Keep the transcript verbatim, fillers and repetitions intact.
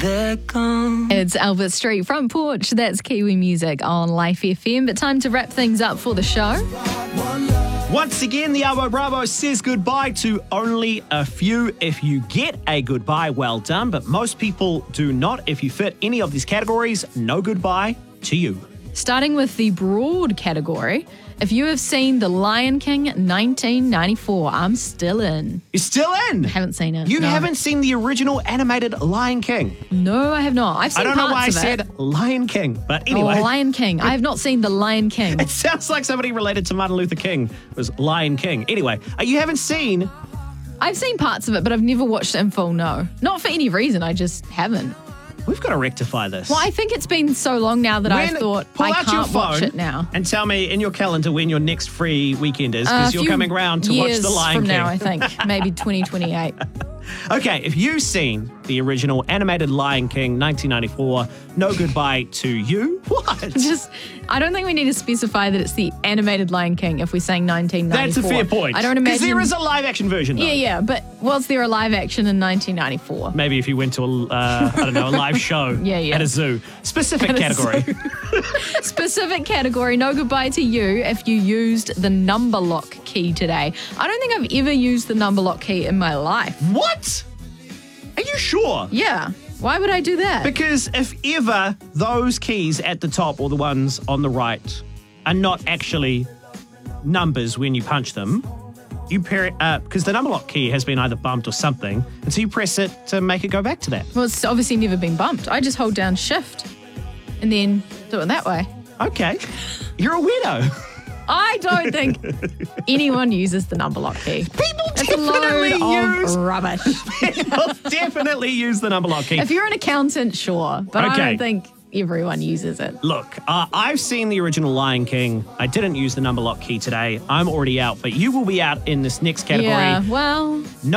They're gone. It's Albert Street Front Porch. That's Kiwi music on Life F M. But time to wrap things up for the show. Once again, the Albo Bravo says goodbye to only a few. If you get a goodbye, well done. But most people do not. If you fit any of these categories, no goodbye to you. Starting with the broad category, if you have seen The Lion King nineteen ninety-four, I'm still in. You're still in? Haven't seen it. You no. haven't seen the original animated Lion King? No, I have not. I've seen I don't know parts why I of said it. Lion King, but anyway. Oh, Lion King. I have not seen The Lion King. It sounds like somebody related to Martin Luther King was Lion King. Anyway, uh, you haven't seen... I've seen parts of it, but I've never watched it in full, no. Not for any reason, I just haven't. We've got to rectify this. Well, I think it's been so long now that When- I've thought pull I out can't your phone watch it now. and tell me in your calendar when your next free weekend is, Uh, because a you're few coming round to watch years The Lion from King. now, I think. Maybe twenty twenty-eight. Okay, if you've seen the original animated Lion King nineteen ninety-four, no goodbye to you. What? Just, I don't think we need to specify that it's the animated Lion King if we're saying nineteen ninety-four. That's a fair point. I don't Because imagine... there is a live action version, though. Yeah, yeah, but was there a live action in nineteen ninety-four? Maybe if you went to a, uh, I don't know, a live show Yeah, yeah. at a zoo. Specific At a category. zoo. Specific category, no goodbye to you if you used the number lock key today. I don't think I've ever used the number lock key in my life. What? Are you sure? Yeah. Why would I do that? Because if ever those keys at the top or the ones on the right are not actually numbers when you punch them, you pair uh, because the number lock key has been either bumped or something, and so you press it to make it go back to that. Well, it's obviously never been bumped. I just hold down shift and then do it that way. Okay. You're a weirdo. I don't think anyone uses the number lock key. People It's a definitely load use of rubbish. people definitely use the number lock key. If you're an accountant, sure, but I Okay. don't think everyone uses it. Look, uh, I've seen the original Lion King. I didn't use the number lock key today. I'm already out, but you will be out in this next category. Yeah, well... No